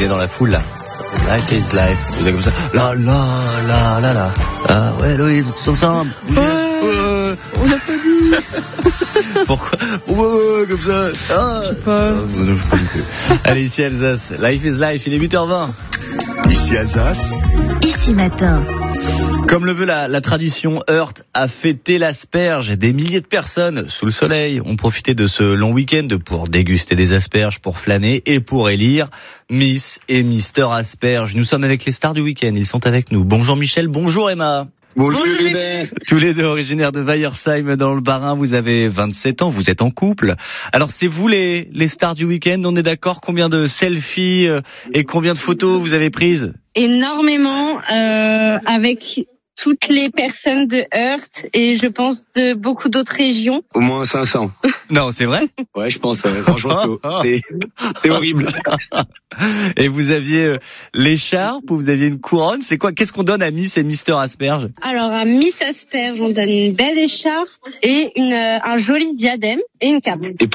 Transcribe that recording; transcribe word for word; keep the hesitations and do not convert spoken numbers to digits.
est dans la foule là. Life is life. Vous êtes comme ça. La la la la la. Ah ouais, Louise, tous ensemble. Ouais, ouais. On l'a pas dit. Pourquoi Pourquoi comme ça ah. Je sais pas. Ah, je sais pas du tout. Allez, ici Alsace. Life is life. Il est huit heures vingt. Ici Alsace. Ici matin. Comme le veut la, la tradition, Heurt a fêté l'asperge. Des milliers de personnes sous le soleil ont profité de ce long week-end pour déguster des asperges, pour flâner et pour élire Miss et Mister Asperge. Nous sommes avec les stars du week-end. Ils sont avec nous. Bonjour Michel, bonjour Emma. Bonjour Hubert. Tous les deux originaires de Weiersheim dans le Bas-Rhin. Vous avez vingt-sept ans, vous êtes en couple. Alors c'est vous les, les stars du week-end, on est d'accord? Combien de selfies et combien de photos vous avez prises? Énormément, euh, avec toutes les personnes de Heurt et je pense de beaucoup d'autres régions. Au moins cinq cents. Non, c'est vrai? Ouais, je pense. Ouais. Franchement, c'est, c'est horrible. Et vous aviez euh, l'écharpe ou vous aviez une couronne? C'est quoi? Qu'est-ce qu'on donne à Miss et Mister Asperge? Alors à Miss Asperge, on donne une belle écharpe et une, euh, un joli diadème et une cape. Et